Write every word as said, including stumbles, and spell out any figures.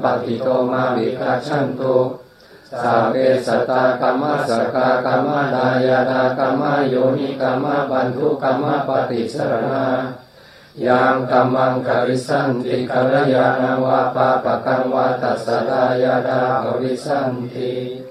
ปฏิโตมาวิกัจฉันตุสาเวสตากรรมสกากรรมดายาดากรรมโยนิกรรมบันทุกรรมปฏิสรณายังกัมมังกริสันติกัลยาณวาปาปะกังวาตัสสะดายาดาภวิสันติ